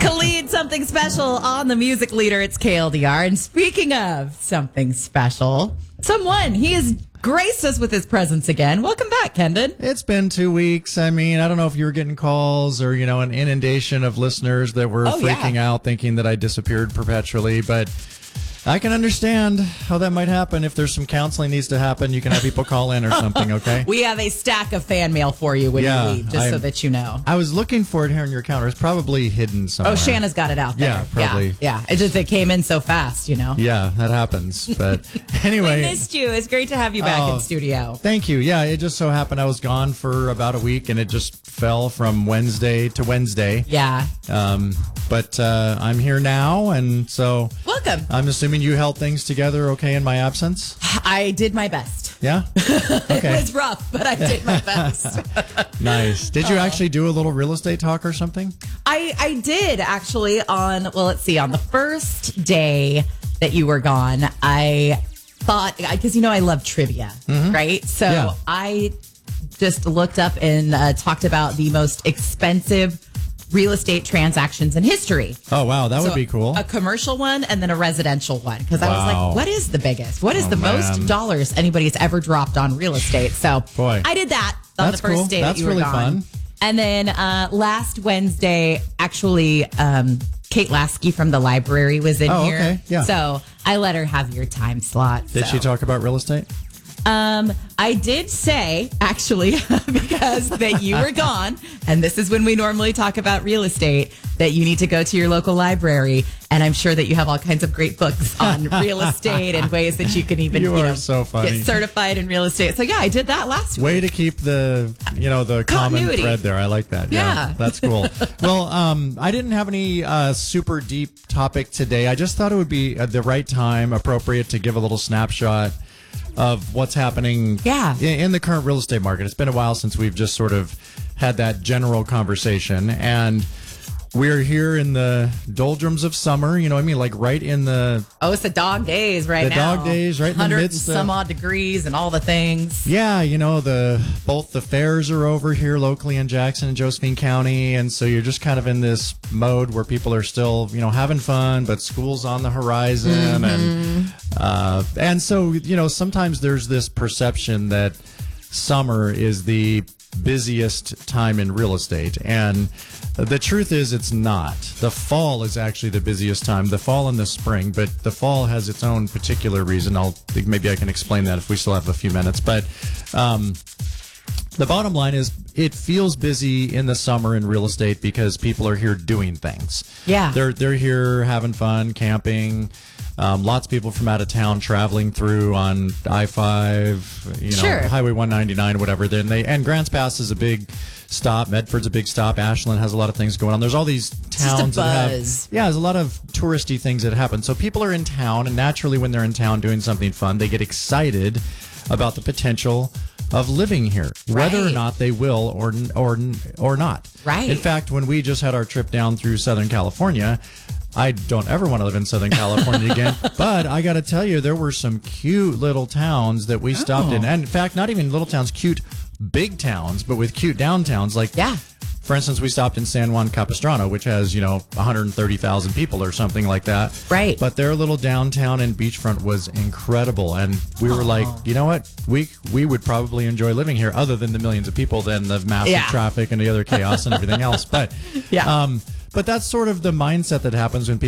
Khalid, something special on the Music Leader. It's KLDR. And speaking of something special, he has graced us with his presence again. Welcome back, Kendon. It's been 2 weeks. I mean, I don't know if you were getting calls or, an inundation of listeners that were freaking out thinking that I disappeared perpetually, but I can understand how that might happen. If there's some counseling needs to happen, you can have people call in or something, okay? We have a stack of fan mail for you when you leave, just so that you know. I was looking for it here on your counter. It's probably hidden somewhere. Oh, Shanna's got it out there. Yeah, probably. Yeah. It came in so fast, Yeah, that happens. But anyway. We missed you. It's great to have you back in studio. Thank you. Yeah, it just so happened I was gone for about a week, and it just fell from Wednesday to Wednesday. Yeah. But I'm here now, and so... Welcome. I'm assuming you held things together okay in my absence? I did my best. Yeah? Okay. It was rough, but I did my best. Nice. Did you actually do a little real estate talk or something? I did actually on the first day that you were gone, I thought, because I love trivia, right? So I just looked up and talked about the most expensive real estate transactions in history. Oh, wow. That would be cool. A commercial one and then a residential one. Because I was like, what is the biggest? What is the most dollars anybody's ever dropped on real estate? So I did that on the first day that you were gone. That's really fun. And then last Wednesday, actually, Kate Lasky from the library was in here. Okay. Yeah. So I let her have your time slot. Did she talk about real estate? I did say, actually, because that you were gone, and this is when we normally talk about real estate, that you need to go to your local library, and I'm sure that you have all kinds of great books on real estate and ways that you can even so funny. Get certified in real estate. So yeah, I did that last week. Way to keep the the common thread there. I like that. Yeah. That's cool. Well, I didn't have any super deep topic today. I just thought it would be the right time, appropriate to give a little snapshot of what's happening in the current real estate market. It's been a while since we've just sort of had that general conversation, and we're here in the doldrums of summer, like right in the... Oh, it's the dog days now. The dog days, right in the midst of... 100 some odd degrees and all the things. Yeah, both the fairs are over here locally in Jackson and Josephine County, and so you're just kind of in this mode where people are still, having fun, but school's on the horizon, and so, sometimes there's this perception that summer is the busiest time in real estate, and the truth is it's not. The fall is actually the busiest time, the fall and the spring, but the fall has its own particular reason. Maybe I can explain that if we still have a few minutes, but the bottom line is it feels busy in the summer in real estate because people are here doing things. Yeah. They're here having fun, camping. Lots of people from out of town traveling through on I-5, Highway 199, whatever. And Grants Pass is a big stop. Medford's a big stop. Ashland has a lot of things going on. There's all these towns that have... Yeah, there's a lot of touristy things that happen. So people are in town, and naturally when they're in town doing something fun, they get excited about the potential of living here, whether or not they will or not. Right. In fact, when we just had our trip down through Southern California, I don't ever want to live in Southern California again, but I got to tell you, there were some cute little towns that we stopped in. And in fact, not even little towns, cute big towns, but with cute downtowns. Like, for instance, we stopped in San Juan Capistrano, which has, 130,000 people or something like that. Right. But their little downtown and beachfront was incredible. And we were like, you know what? We would probably enjoy living here, other than the millions of people, than the massive traffic and the other chaos and everything else. But, but that's sort of the mindset that happens when people